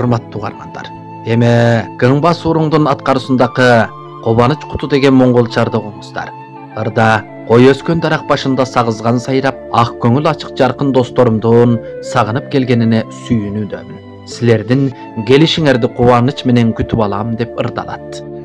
урматтуу угармандар. Эме Кыңбас уруңдун аткарысындагы Кобаныч куту деген моңгол чардыгыңыздар. Ырда кой өскөн дарак башында сагызган сайрап, ак көңүл ачык жаркын досторумдун сагынып келгенине сүйүнүүдөмүн. Силердин келишиңерди кубаныч менен күтүп алам деп ырдалат.